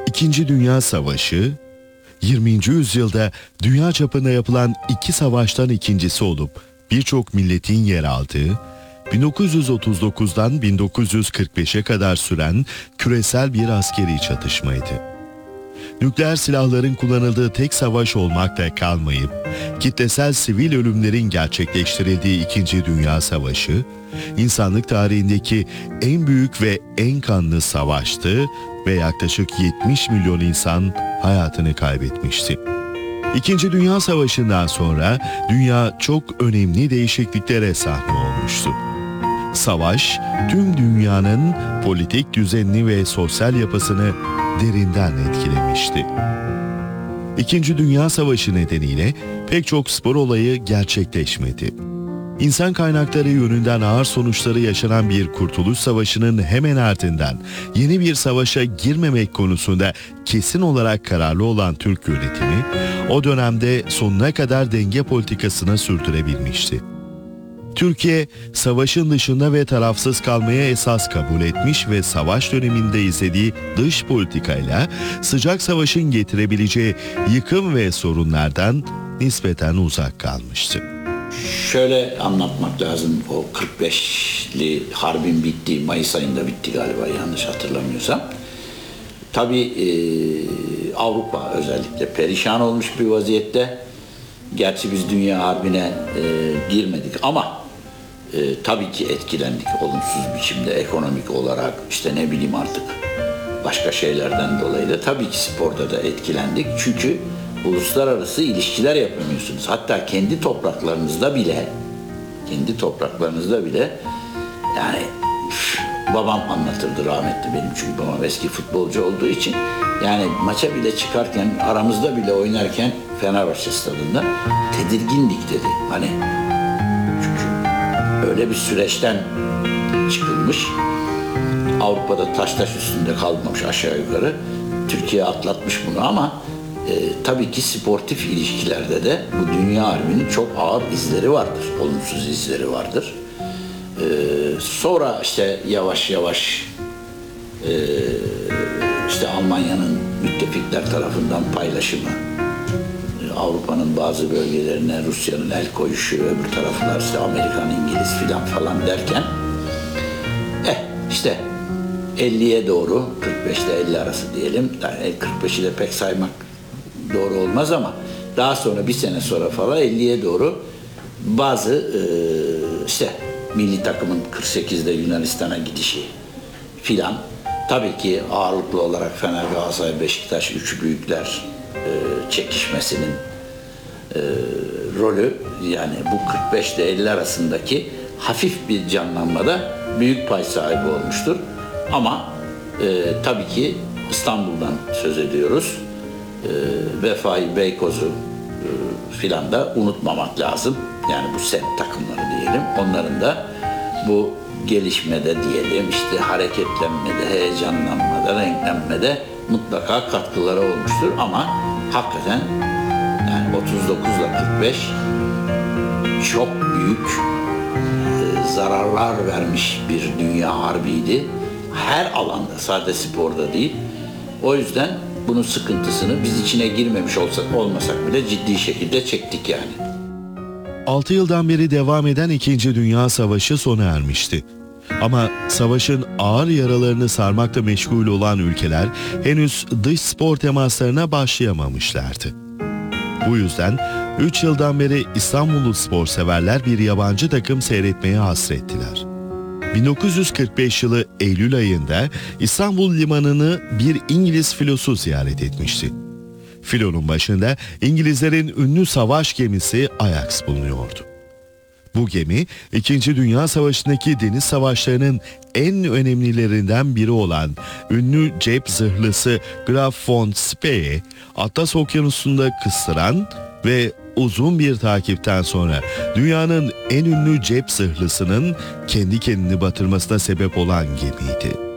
İkinci Dünya Savaşı, 20. yüzyılda dünya çapında yapılan iki savaştan ikincisi olup birçok milletin yer aldığı, 1939'dan 1945'e kadar süren küresel bir askeri çatışmaydı. Nükleer silahların kullanıldığı tek savaş olmakla kalmayıp, kitlesel sivil ölümlerin gerçekleştirildiği İkinci Dünya Savaşı, insanlık tarihindeki en büyük ve en kanlı savaştı ve yaklaşık 70 milyon insan hayatını kaybetmişti. İkinci Dünya Savaşı'ndan sonra dünya çok önemli değişikliklere sahne olmuştu. Savaş, tüm dünyanın politik düzenini ve sosyal yapısını derinden etkilemişti. İkinci Dünya Savaşı nedeniyle pek çok spor olayı gerçekleşmedi. İnsan kaynakları yönünden ağır sonuçları yaşanan bir Kurtuluş Savaşı'nın hemen ardından yeni bir savaşa girmemek konusunda kesin olarak kararlı olan Türk yönetimi, o dönemde sonuna kadar denge politikasını sürdürebilmişti. Türkiye, savaşın dışında ve tarafsız kalmaya esas kabul etmiş ve savaş döneminde izlediği dış politikayla sıcak savaşın getirebileceği yıkım ve sorunlardan nispeten uzak kalmıştı. Şöyle anlatmak lazım, o 45'li harbin bittiği, Mayıs ayında bitti galiba yanlış hatırlamıyorsam. Tabii Avrupa özellikle perişan olmuş bir vaziyette. Gerçi biz dünya harbine girmedik ama tabii ki etkilendik olumsuz biçimde, ekonomik olarak, işte ne bileyim artık başka şeylerden dolayı da tabii ki sporda da etkilendik. Çünkü uluslararası ilişkiler yapamıyorsunuz. Hatta kendi topraklarınızda bile yani babam anlatırdı rahmetli, benim çünkü babam eski futbolcu olduğu için, yani maça bile çıkarken, aramızda bile oynarken Fenerbahçe stadında tedirgindik dedi. Hani çünkü öyle bir süreçten çıkılmış. Avrupa'da taş üstünde kalmamış aşağı yukarı. Türkiye atlatmış bunu ama tabii ki sportif ilişkilerde de bu dünya harbinin çok ağır izleri vardır. Olumsuz izleri vardır. Sonra işte yavaş yavaş işte Almanya'nın müttefikler tarafından paylaşımı, Avrupa'nın bazı bölgelerine Rusya'nın el koyuşu, öbür taraflar işte Amerikan, İngiliz falan derken işte 50'ye doğru, 45 ile 50 arası diyelim, yani 45'i de pek saymak doğru olmaz ama daha sonra bir sene sonra falan 50'ye doğru bazı işte milli takımın 48'de Yunanistan'a gidişi filan, tabii ki ağırlıklı olarak Fener, Galatasaray, Beşiktaş, üç büyükler çekişmesinin rolü, yani bu 45 ile 50 arasındaki hafif bir canlanmada büyük pay sahibi olmuştur. Ama tabii ki İstanbul'dan söz ediyoruz. Vefai, Beykoz'u filan da unutmamak lazım. Yani bu semt takımları diyelim. Onların da bu gelişmede diyelim, işte hareketlenmede, heyecanlanmada, renklenmede mutlaka katkıları olmuştur. Ama hakikaten yani 39 ile 45 çok büyük zararlar vermiş bir dünya harbiydi. Her alanda, sadece sporda değil. O yüzden bunun sıkıntısını biz içine girmemiş olmasak bile ciddi şekilde çektik yani. 6 yıldan beri devam eden İkinci Dünya Savaşı sona ermişti. Ama savaşın ağır yaralarını sarmakla meşgul olan ülkeler henüz dış spor temaslarına başlayamamışlardı. Bu yüzden 3 yıldan beri İstanbullu spor severler bir yabancı takım seyretmeye hasrettiler. 1945 yılı Eylül ayında İstanbul limanını bir İngiliz filosu ziyaret etmişti. Filonun başında İngilizlerin ünlü savaş gemisi Ajax bulunuyordu. Bu gemi, İkinci Dünya Savaşı'ndaki deniz savaşlarının en önemlilerinden biri olan ünlü cep zırhlısı Graf von Spee'yi Atlas Okyanusu'nda kıstıran ve uzun bir takipten sonra dünyanın en ünlü cep zırhlısının kendi kendini batırmasına sebep olan gemiydi.